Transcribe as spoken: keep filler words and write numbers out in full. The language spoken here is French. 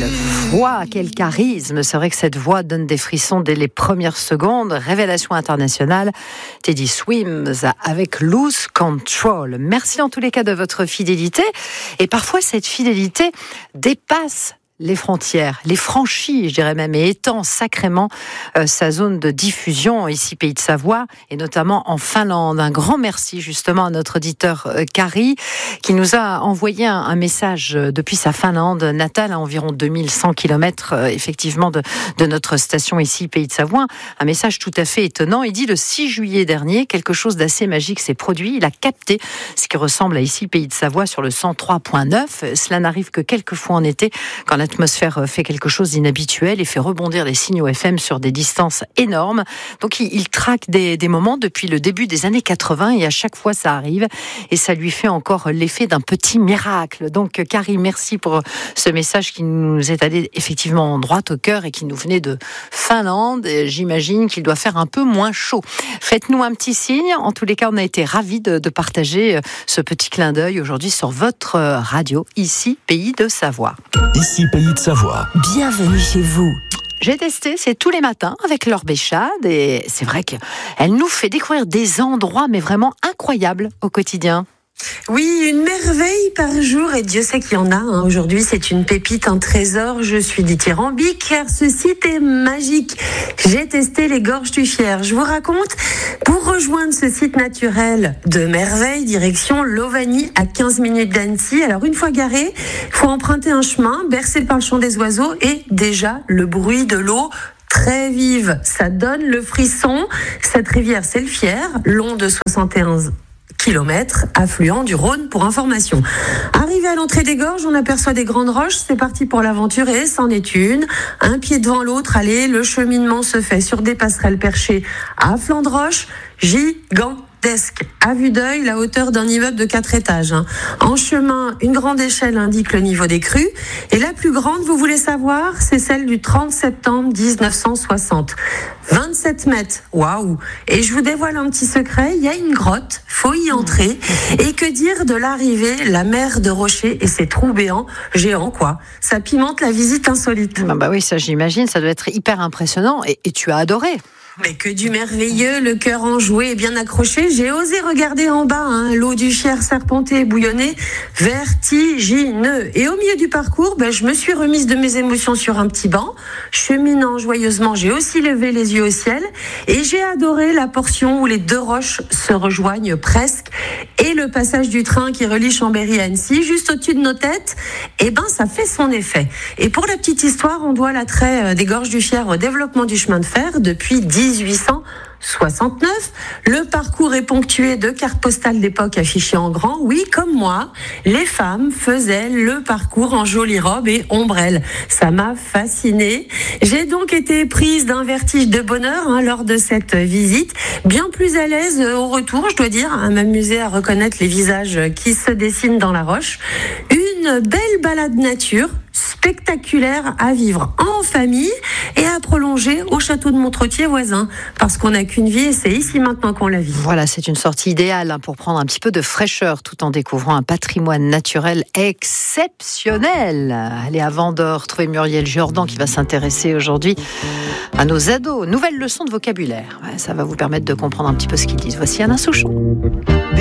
Quelle voix, quel charisme. C'est vrai que cette voix donne des frissons dès les premières secondes. Révélation internationale, Teddy Swims avec Lose Control. Merci en tous les cas de votre fidélité. Et parfois, cette fidélité dépasse les frontières, les franchit, je dirais même, et étend sacrément euh, sa zone de diffusion ici, Pays de Savoie, et notamment en Finlande. Un grand merci justement à notre auditeur euh, Kari, qui nous a envoyé un, un message depuis sa Finlande natale, à environ deux mille cent kilomètres euh, effectivement de, de notre station ici, Pays de Savoie. Un message tout à fait étonnant. Il dit le six juillet dernier, quelque chose d'assez magique s'est produit. Il a capté ce qui ressemble à ici, Pays de Savoie, sur le cent trois point neuf. Cela n'arrive que quelques fois en été, quand l'atmosphère fait quelque chose d'inhabituel et fait rebondir les signaux F M sur des distances énormes. Donc il, il traque des, des moments depuis le début des années quatre-vingts et à chaque fois ça arrive et ça lui fait encore l'effet d'un petit miracle. Donc Carrie, merci pour ce message qui nous est allé effectivement droit au cœur et qui nous venait de Finlande. Et j'imagine qu'il doit faire un peu moins chaud. Faites-nous un petit signe. En tous les cas, on a été ravis de, de partager ce petit clin d'œil aujourd'hui sur votre radio, ici Pays de Savoie. Ici Pays de Savoie. Bienvenue chez vous. J'ai testé, c'est tous les matins avec Laure Béchade et c'est vrai qu'elle nous fait découvrir des endroits mais vraiment incroyables au quotidien. Oui, une merveille par jour, et Dieu sait qu'il y en a. Hein. Aujourd'hui, c'est une pépite, un trésor. Je suis dithyrambique car ce site est magique. J'ai testé les Gorges du Fier. Je vous raconte, pour rejoindre ce site naturel de merveille, direction Lovagny, à quinze minutes d'Annecy. Alors, une fois garé, il faut emprunter un chemin bercé par le chant des oiseaux et déjà le bruit de l'eau très vive. Ça donne le frisson. Cette rivière, c'est le Fier, long de soixante et onze kilomètres, affluent du Rhône pour information. Arrivé à l'entrée des gorges, on aperçoit des grandes roches. C'est parti pour l'aventure et c'en est une. Un pied devant l'autre, allez, le cheminement se fait sur des passerelles perchées à flanc de roche, gigantesque. À vue d'œil, la hauteur d'un immeuble de quatre étages. Hein. En chemin, une grande échelle indique le niveau des crues. Et la plus grande, vous voulez savoir, c'est celle du trente septembre dix-neuf cent soixante. vingt-sept mètres, waouh! Et je vous dévoile un petit secret, il y a une grotte, faut y entrer. Et que dire de l'arrivée, la mer de rochers et ses trous béants, géants quoi. Ça pimente la visite insolite. Ah bah oui, ça j'imagine, ça doit être hyper impressionnant. Et, et tu as adoré. Mais que du merveilleux, le cœur enjoué et bien accroché. J'ai osé regarder en bas, hein, l'eau du Fier serpentait et bouillonnait, vertigineux. Et au milieu du parcours, ben, je me suis remise de mes émotions sur un petit banc. Cheminant joyeusement, j'ai aussi levé les yeux au ciel et j'ai adoré la portion où les deux roches se rejoignent presque et le passage du train qui relie Chambéry à Annecy, juste au-dessus de nos têtes. Eh ben, ça fait son effet. Et pour la petite histoire, on doit l'attrait des Gorges du Fier au développement du chemin de fer depuis dix-huit cent soixante-neuf. Le parcours est ponctué de cartes postales d'époque affichées en grand. Oui, comme moi, les femmes faisaient le parcours en jolies robes et ombrelles. Ça m'a fascinée. J'ai donc été prise d'un vertige de bonheur hein, lors de cette visite. Bien plus à l'aise au retour, je dois dire, à m'amuser à reconnaître les visages qui se dessinent dans la roche. Une belle balade nature, spectaculaire à vivre en famille et à prolonger au château de Montretier voisin, parce qu'on n'a qu'une vie et c'est ici maintenant qu'on la vit. Voilà, c'est une sortie idéale hein, pour prendre un petit peu de fraîcheur tout en découvrant un patrimoine naturel exceptionnel. Allez, avant de retrouver Muriel Jordan qui va s'intéresser aujourd'hui à nos ados. Nouvelle leçon de vocabulaire. Ouais, ça va vous permettre de comprendre un petit peu ce qu'ils disent. Voici Alain Souchon.